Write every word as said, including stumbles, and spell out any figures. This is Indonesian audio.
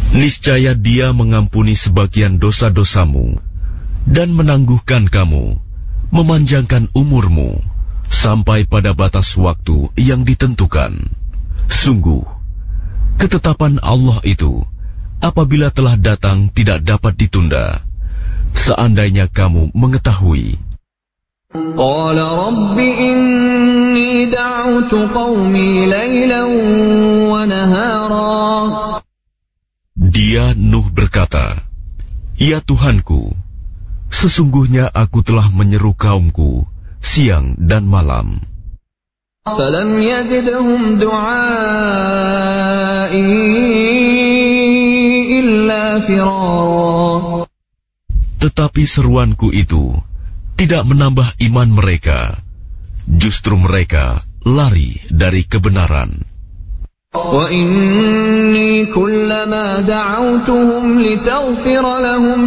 Niscaya Dia mengampuni sebagian dosa-dosamu dan menangguhkan kamu, memanjangkan umurmu sampai pada batas waktu yang ditentukan. Sungguh, ketetapan Allah itu apabila telah datang tidak dapat ditunda. Seandainya kamu mengetahui. Qala rabbi inni da'utu qaumi laylan wa nahara. Dia Nuh berkata, "Ya Tuhanku, sesungguhnya aku telah menyeru kaumku siang dan malam. Falam yazidhum du'ai illa firara." Tetapi seruanku itu tidak menambah iman mereka, justru mereka lari dari kebenaran. Wa inni kullama da'awtuhum litaghfira lahum